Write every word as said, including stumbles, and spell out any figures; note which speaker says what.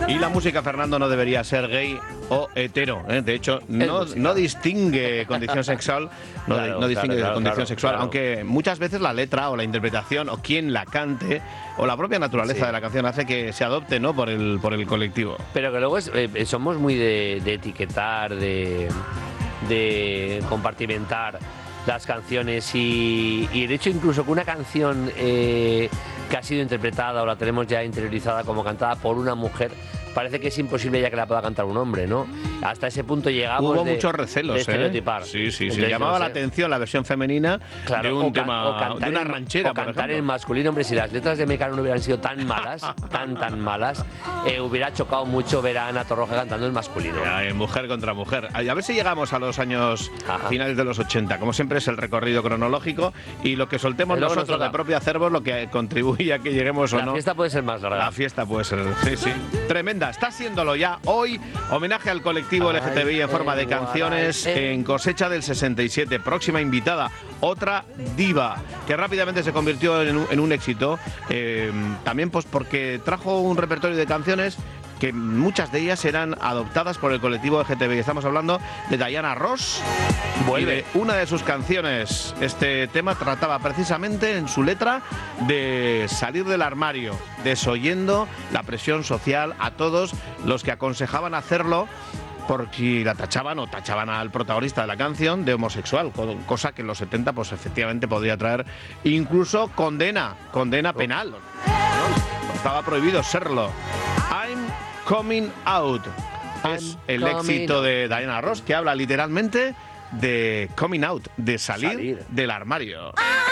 Speaker 1: Y la música, Fernando, no debería ser gay o hetero, ¿eh? De hecho, no, no distingue condición sexual, no,
Speaker 2: Claro,
Speaker 1: no distingue
Speaker 2: claro, claro,
Speaker 1: condición
Speaker 2: claro,
Speaker 1: sexual,
Speaker 2: claro.
Speaker 1: aunque muchas veces la letra o la interpretación o quien la cante o la propia naturaleza
Speaker 2: Sí.
Speaker 1: de la canción hace que se adopte, ¿no?, por el, por el colectivo.
Speaker 2: Pero que luego es, eh, somos muy de, de etiquetar, de, de compartimentar las canciones y, y de hecho incluso que una canción eh, que ha sido interpretada o la tenemos ya interiorizada como cantada por una mujer, parece que es imposible ya que la pueda cantar un hombre, ¿no? Hasta ese punto llegamos
Speaker 1: Hubo
Speaker 2: de,
Speaker 1: muchos recelos,
Speaker 2: de
Speaker 1: ¿eh?
Speaker 2: estereotipar.
Speaker 1: Sí, sí, sí.
Speaker 2: Entonces,
Speaker 1: Llamaba
Speaker 2: no
Speaker 1: la
Speaker 2: sé.
Speaker 1: atención la versión femenina
Speaker 2: Claro,
Speaker 1: de un
Speaker 2: o can-
Speaker 1: tema,
Speaker 2: o cantar
Speaker 1: de una
Speaker 2: en-
Speaker 1: ranchera,
Speaker 2: o
Speaker 1: por
Speaker 2: cantar
Speaker 1: ejemplo.
Speaker 2: en masculino, hombre, si las letras de Mecano no hubieran sido tan malas, tan, tan malas, eh, hubiera chocado mucho ver a Ana Torroja cantando en masculino.
Speaker 1: Ya, eh, mujer contra mujer. A ver si llegamos a los años
Speaker 2: Ajá.
Speaker 1: finales de los ochenta. Como siempre es el recorrido cronológico y lo que soltemos
Speaker 2: Y luego nos
Speaker 1: nosotros
Speaker 2: toca.
Speaker 1: de propio acervo es lo que contribuye a que lleguemos o
Speaker 2: La
Speaker 1: no.
Speaker 2: fiesta puede ser más larga.
Speaker 1: La fiesta puede ser, sí, sí. Tremenda, está siéndolo ya. Hoy, homenaje al colectivo L G T B I en forma de canciones en Cosecha del sesenta y siete. Próxima invitada, otra diva, que rápidamente se convirtió en un, en un éxito. Eh, también pues porque trajo un repertorio de canciones que muchas de ellas eran adoptadas por el colectivo L G T B I. Estamos hablando de Diana Ross.
Speaker 2: Vuelve.
Speaker 1: Y de una de sus canciones. Este tema trataba precisamente en su letra de salir del armario, desoyendo la presión social a todos los que aconsejaban hacerlo por si la tachaban o tachaban al protagonista de la canción de homosexual, co- cosa que en los setenta pues efectivamente podría traer incluso condena, condena penal. ¿no? Estaba prohibido serlo. I'm coming out. Es
Speaker 2: I'm
Speaker 1: el
Speaker 2: coming
Speaker 1: éxito
Speaker 2: out.
Speaker 1: de Diana Ross, que habla literalmente de coming out, de salir,
Speaker 2: Salir.
Speaker 1: del armario.